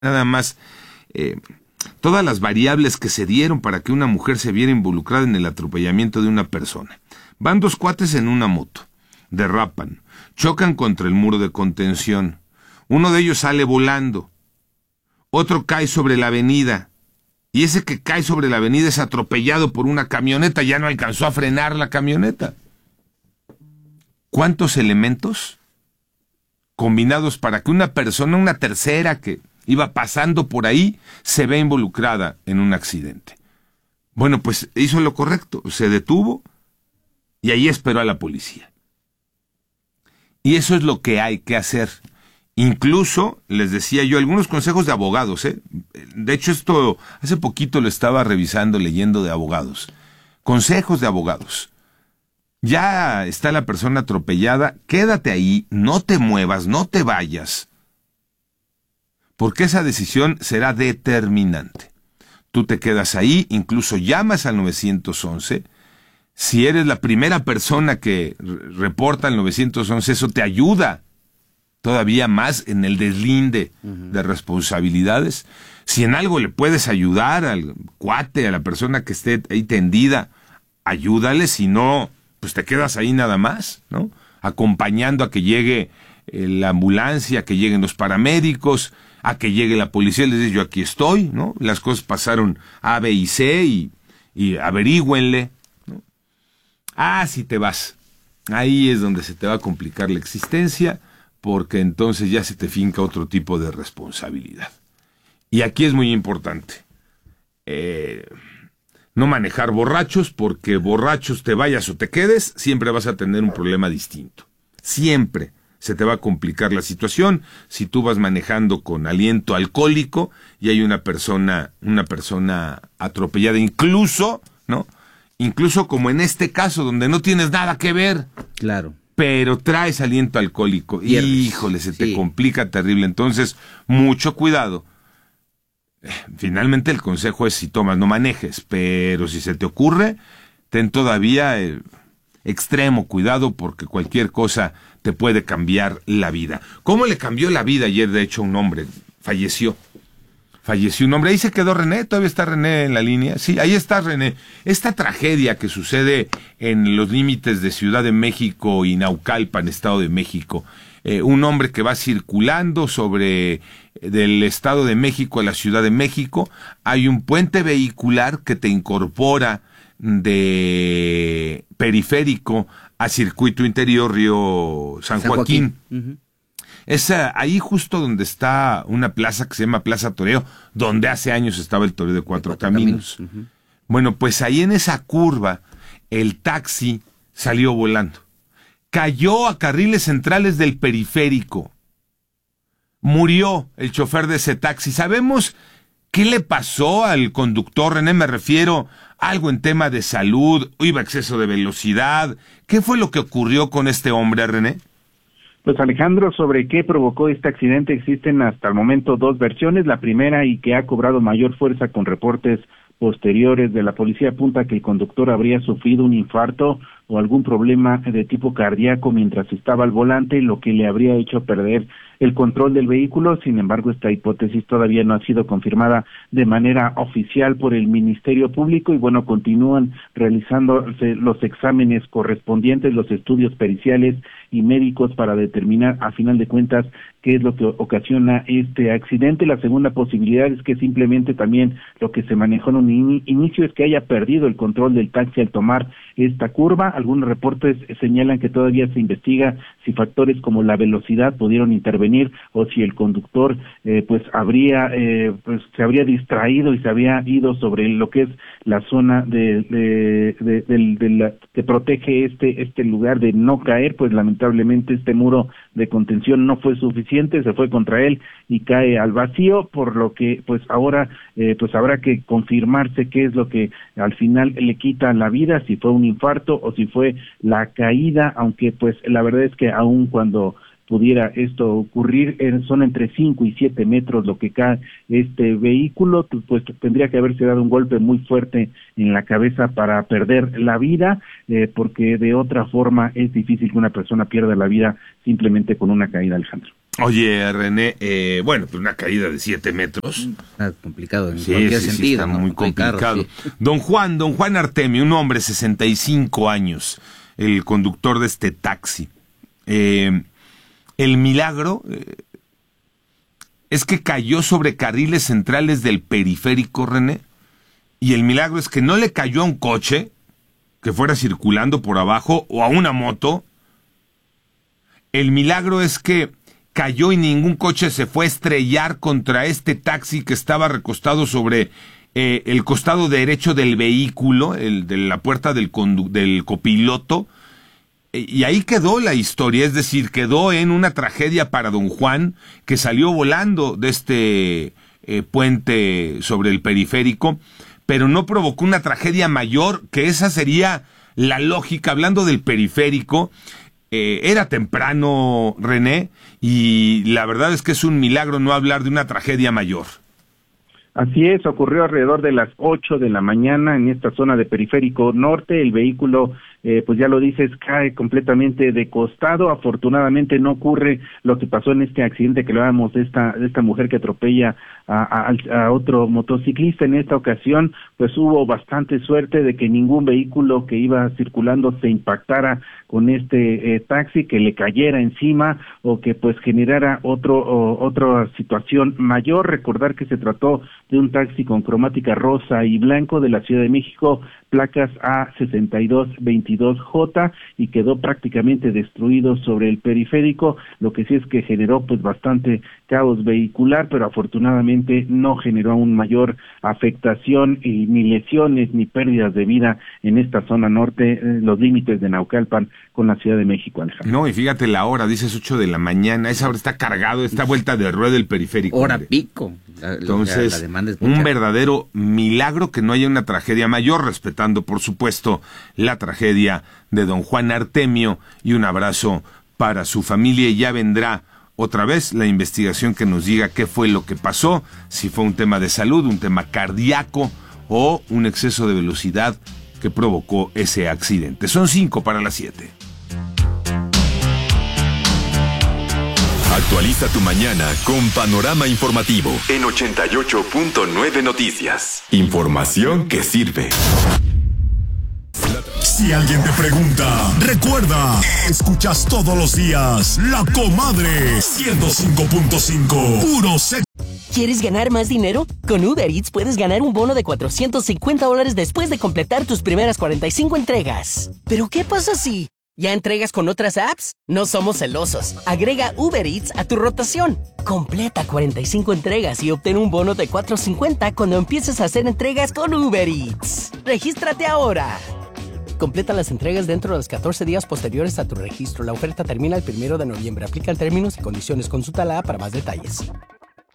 nada más todas las variables que se dieron para que una mujer se viera involucrada en el atropellamiento de una persona. Van dos cuates en una moto, derrapan, chocan contra el muro de contención, uno de ellos sale volando, otro cae sobre la avenida, y ese que cae sobre la avenida es atropellado por una camioneta, ya no alcanzó a frenar la camioneta. ¿Cuántos elementos combinados para que una persona, una tercera que iba pasando por ahí, se ve involucrada en un accidente? Bueno, pues hizo lo correcto, se detuvo y ahí esperó a la policía. Y eso es lo que hay que hacer. Incluso, les decía yo, algunos consejos de abogados, De hecho, esto hace poquito lo estaba revisando, leyendo de abogados. Consejos de abogados. Ya está la persona atropellada, quédate ahí, no te muevas, no te vayas, porque esa decisión será determinante. Tú te quedas ahí, incluso llamas al 911. Si eres la primera persona que reporta al 911, eso te ayuda todavía más en el deslinde de responsabilidades. Si en algo le puedes ayudar al cuate, a la persona que esté ahí tendida, ayúdale. Si no, pues te quedas ahí nada más, ¿no? Acompañando a que llegue la ambulancia, a que lleguen los paramédicos, a que llegue la policía, les dice, yo aquí estoy, ¿no? Las cosas pasaron A, B y C y averígüenle, ¿no? Si te vas, ahí es donde se te va a complicar la existencia, porque entonces ya se te finca otro tipo de responsabilidad. Y aquí es muy importante, no manejar borrachos, porque borrachos te vayas o te quedes, siempre vas a tener un problema distinto. Siempre se te va a complicar la situación si tú vas manejando con aliento alcohólico y hay una persona atropellada, incluso, ¿no? Incluso como en este caso, donde no tienes nada que ver. Claro. Pero traes aliento alcohólico. Híjole, se te complica terrible. Entonces, mucho cuidado. Finalmente el consejo es, si tomas, no manejes, pero si se te ocurre, ten todavía extremo cuidado, porque cualquier cosa te puede cambiar la vida. ¿Cómo le cambió la vida ayer, de hecho, a un hombre? Falleció un hombre. Ahí se quedó René. ¿Todavía está René en la línea? Sí, ahí está René. Esta tragedia que sucede en los límites de Ciudad de México y Naucalpan, Estado de México. Un hombre que va circulando del Estado de México a la Ciudad de México. Hay un puente vehicular que te incorpora de periférico a circuito interior Río San Joaquín. Uh-huh. Es ahí justo donde está una plaza que se llama Plaza Toreo, donde hace años estaba el Toreo de Cuatro Caminos. Uh-huh. Bueno, pues ahí en esa curva, el taxi salió volando. Cayó a carriles centrales del periférico. Murió el chofer de ese taxi. ¿Sabemos qué le pasó al conductor, René? Me refiero a algo en tema de salud, iba a exceso de velocidad. ¿Qué fue lo que ocurrió con este hombre, René? Pues Alejandro, sobre qué provocó este accidente existen hasta el momento dos versiones. La primera, y que ha cobrado mayor fuerza con reportes posteriores de la policía, apunta que el conductor habría sufrido un infarto o algún problema de tipo cardíaco mientras estaba al volante, lo que le habría hecho perder el control del vehículo. Sin embargo, esta hipótesis todavía no ha sido confirmada de manera oficial por el Ministerio Público y bueno, continúan realizándose los exámenes correspondientes, los estudios periciales y médicos para determinar a final de cuentas qué es lo que ocasiona este accidente. La segunda posibilidad es que simplemente también lo que se manejó en un inicio es que haya perdido el control del taxi al tomar esta curva. Algunos reportes señalan que todavía se investiga si factores como la velocidad pudieron intervenir o si el conductor se habría distraído y se había ido sobre lo que es la zona que protege este lugar de no caer. Pues lamentablemente este muro de contención no fue suficiente, se fue contra él y cae al vacío, por lo que pues ahora habrá que confirmarse qué es lo que al final le quita la vida, si fue un infarto o si fue la caída, aunque pues la verdad es que aun cuando pudiera esto ocurrir, son entre 5 y 7 metros lo que cae este vehículo, pues tendría que haberse dado un golpe muy fuerte en la cabeza para perder la vida, porque de otra forma es difícil que una persona pierda la vida simplemente con una caída, Alejandro. Oye, René, bueno, pues una caída de 7 metros. Está complicado en cualquier sentido. Está ¿no? muy complicado. Carro, sí. Don Juan Artemio, un hombre, 65 años, el conductor de este taxi. El milagro es que cayó sobre carriles centrales del periférico, René, y el milagro es que no le cayó a un coche que fuera circulando por abajo o a una moto. El milagro es que cayó y ningún coche se fue a estrellar contra este taxi que estaba recostado sobre el costado derecho del vehículo, de la puerta del copiloto. Y ahí quedó la historia, es decir, quedó en una tragedia para don Juan, que salió volando de este puente sobre el periférico, pero no provocó una tragedia mayor, que esa sería la lógica. Hablando del periférico, era temprano, René, y la verdad es que es un milagro no hablar de una tragedia mayor. Así es, ocurrió alrededor de las 8 de la mañana en esta zona de Periférico Norte. El vehículo, pues ya lo dices, cae completamente de costado. Afortunadamente no ocurre lo que pasó en este accidente que hablábamos de esta mujer que atropella a otro motociclista. En esta ocasión, pues hubo bastante suerte de que ningún vehículo que iba circulando se impactara con este taxi, que le cayera encima o que pues generara otra situación mayor. Recordar que se trató de un taxi con cromática rosa y blanco de la Ciudad de México, placas A6222J, y quedó prácticamente destruido sobre el periférico. Lo que sí es que generó pues bastante caos vehicular, pero afortunadamente no generó aún mayor afectación y ni lesiones ni pérdidas de vida en esta zona norte, los límites de Naucalpan con la Ciudad de México, Alejandro. No, y fíjate la hora, dices 8 de la mañana, esa hora está cargado, esta vuelta de rueda del periférico. Hora pico. Entonces, la demanda es un verdadero milagro que no haya una tragedia mayor, respetando, por supuesto, la tragedia de don Juan Artemio, y un abrazo para su familia. Y ya vendrá otra vez la investigación que nos diga qué fue lo que pasó, si fue un tema de salud, un tema cardíaco o un exceso de velocidad que provocó ese accidente. Son 5:07. Actualiza tu mañana con Panorama Informativo en 88.9 Noticias. Información que sirve. Si alguien te pregunta, recuerda, escuchas todos los días La Comadre 105.5, puro sexo. ¿Quieres ganar más dinero? Con Uber Eats puedes ganar un bono de $450 después de completar tus primeras 45 entregas. ¿Pero qué pasa si ya entregas con otras apps? No somos celosos. Agrega Uber Eats a tu rotación. Completa 45 entregas y obtén un bono de $450 cuando empieces a hacer entregas con Uber Eats. ¡Regístrate ahora! Completa las entregas dentro de los 14 días posteriores a tu registro. La oferta termina el 1 de noviembre. Aplican términos y condiciones. Consulta la app para más detalles.